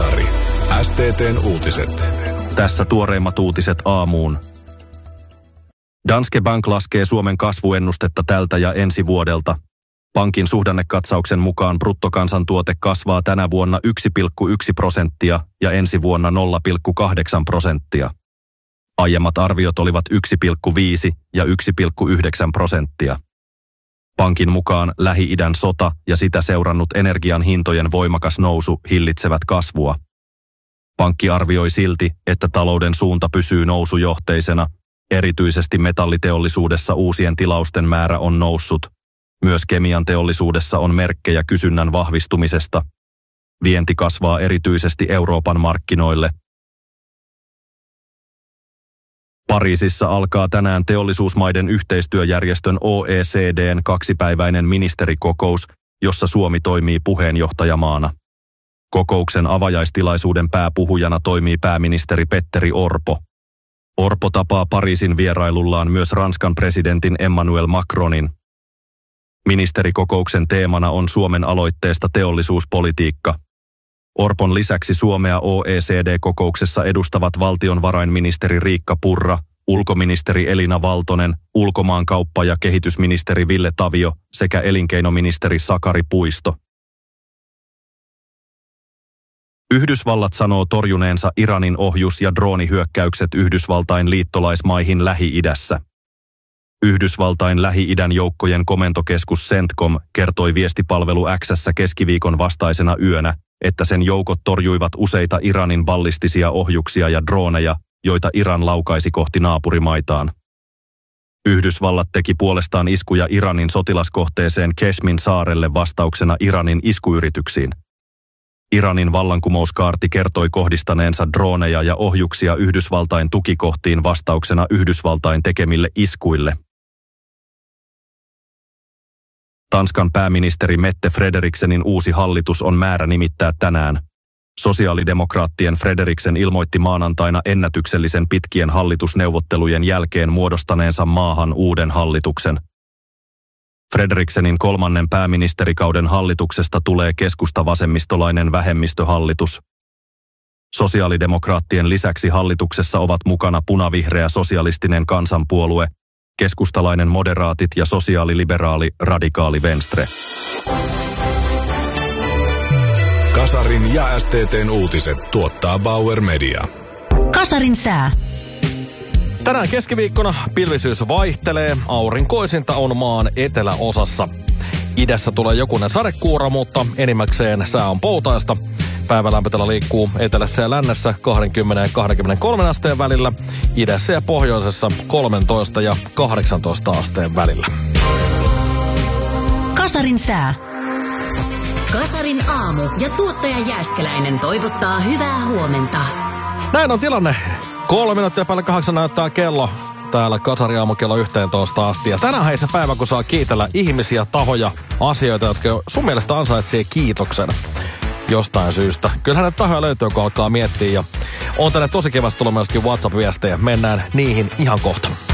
Kasari. STT:n uutiset. Tässä tuoreimmat uutiset aamuun. Danske Bank laskee Suomen kasvuennustetta tältä ja ensi vuodelta. Pankin suhdannekatsauksen mukaan bruttokansantuote kasvaa tänä vuonna 1,1% ja ensi vuonna 0,8%. Aiemmat arviot olivat 1,5 ja 1,9%. Pankin mukaan Lähi-idän sota ja sitä seurannut energian hintojen voimakas nousu hillitsevät kasvua. Pankki arvioi silti, että talouden suunta pysyy nousujohteisena. Erityisesti metalliteollisuudessa uusien tilausten määrä on noussut. Myös kemian teollisuudessa on merkkejä kysynnän vahvistumisesta. Vienti kasvaa erityisesti Euroopan markkinoille. Pariisissa alkaa tänään teollisuusmaiden yhteistyöjärjestön OECD:n 2-päiväinen ministerikokous, jossa Suomi toimii puheenjohtajamaana. Kokouksen avajaistilaisuuden pääpuhujana toimii pääministeri Petteri Orpo. Orpo tapaa Pariisin vierailullaan myös Ranskan presidentin Emmanuel Macronin. Ministerikokouksen teemana on Suomen aloitteesta teollisuuspolitiikka. Orpon lisäksi Suomea OECD-kokouksessa edustavat valtionvarainministeri Riikka Purra, ulkoministeri Elina Valtonen, ulkomaankauppa- ja kehitysministeri Ville Tavio sekä elinkeinoministeri Sakari Puisto. Yhdysvallat sanoo torjuneensa Iranin ohjus- ja droonihyökkäykset Yhdysvaltain liittolaismaihin Lähi-idässä. Yhdysvaltain Lähi-idän joukkojen komentokeskus CENTCOM kertoi viestipalvelu X:ssä keskiviikon vastaisena yönä, että sen joukot torjuivat useita Iranin ballistisia ohjuksia ja drooneja, joita Iran laukaisi kohti naapurimaitaan. Yhdysvallat teki puolestaan iskuja Iranin sotilaskohteeseen Keshmin saarelle vastauksena Iranin iskuyrityksiin. Iranin vallankumouskaarti kertoi kohdistaneensa drooneja ja ohjuksia Yhdysvaltain tukikohtiin vastauksena Yhdysvaltain tekemille iskuille. Tanskan pääministeri Mette Frederiksenin uusi hallitus on määrä nimittää tänään. Sosiaalidemokraattien Frederiksen ilmoitti maanantaina ennätyksellisen pitkien hallitusneuvottelujen jälkeen muodostaneensa maahan uuden hallituksen. Frederiksenin 3. pääministerikauden hallituksesta tulee keskusta-vasemmistolainen vähemmistöhallitus. Sosiaalidemokraattien lisäksi hallituksessa ovat mukana punavihreä sosialistinen kansanpuolue, keskustalainen moderaatit ja sosiaaliliberaali radikaali Venstre. Kasarin ja STT:n uutiset tuottaa Bauer Media. Kasarin sää. Tänään keskiviikkona pilvisyys vaihtelee, aurinkoisinta on maan eteläosassa. Idässä tulee jokunen sadekuura, mutta enimmäkseen sää on poutaista. Päivälämpötila liikkuu etelässä ja lännessä 20 ja 23 asteen välillä, idässä ja pohjoisessa 13 ja 18 asteen välillä. Kasarin sää. Kasarin aamu ja tuottaja Jääskeläinen toivottaa hyvää huomenta. Näin on tilanne. 3 minuuttia päälle 8 näyttää kello. Täällä Kasari aamu kello 11 asti. Ja tänään hei se päivä, kun saa kiitellä ihmisiä, tahoja, asioita, jotka sun mielestä ansaitsee kiitoksen jostain syystä. Kyllähän näitä tahoja löytyy, kun alkaa miettiä. Ja on tänne tosi kivasti tullut myöskin WhatsApp-viestejä. Mennään niihin ihan kohta.